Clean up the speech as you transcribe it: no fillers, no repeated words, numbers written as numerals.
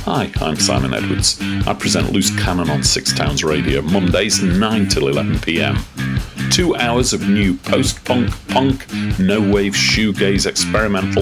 Hi, I'm Simon Edwards. I present Loose Cannon on Six Towns Radio, Mondays 9 till 11pm. 2 hours of new post-punk, punk, no-wave, shoegaze, experimental,